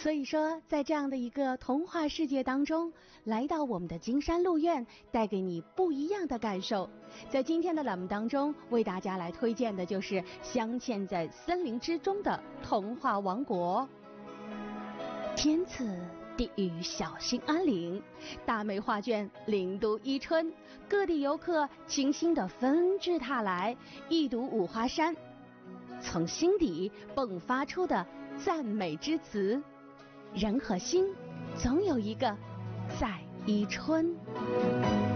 所以说，在这样的一个童话世界当中，来到我们的金山鹿苑，带给你不一样的感受。在今天的栏目当中，为大家来推荐的就是镶嵌在森林之中的童话王国。天赐地狱小兴安岭，大美画卷零度伊春，各地游客倾心的纷至沓来，一睹五花山，从心底迸发出的赞美之词。人和心总有一个在伊春。